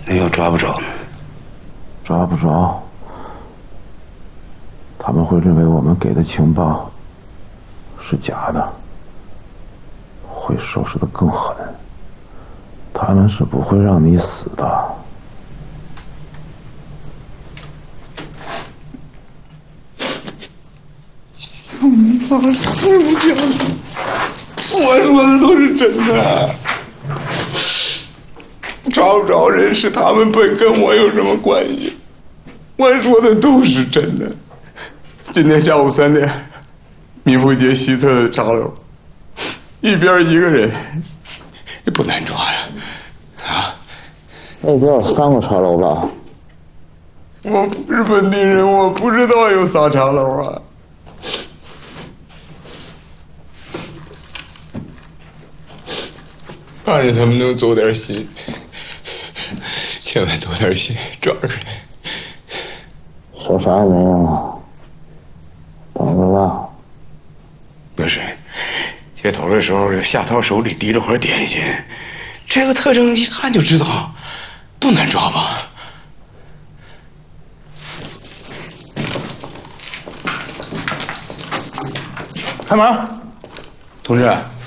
那又抓不着呢？ 抓不着，他们会认为我们给的情报是假的，会收拾得更狠。他们是不会让你死的。 他们是不讲的，我说的都是真的。抓不着人是他们本，跟我有什么关系？我说的都是真的。今天下午3点，民福街西侧的茶楼，一边一个人，也不难抓呀。啊， 那边有3个茶楼吧？ 我不是本地人，我不知道有仨茶楼啊。盼着他们能走点心，千万走点心，抓出来。 说啥也没用啊，等着吧。 不是，接头的时候，夏涛手里提着盒点心，这个特征一看就知道，不难抓吧？开门，同志。